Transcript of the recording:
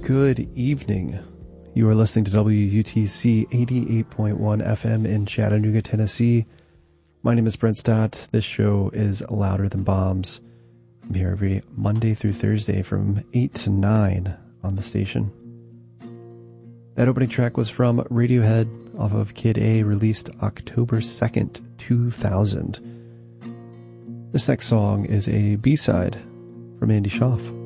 Good evening. You are listening to WUTC 88.1 FM in Chattanooga, Tennessee. My name is Brent Stott. This show is Louder Than Bombs. I'm here every Monday through Thursday from 8 to 9 on the station. That opening track was from Radiohead off of Kid A, released October 2nd, 2000. This next song is a B-side from Andy Schaaf.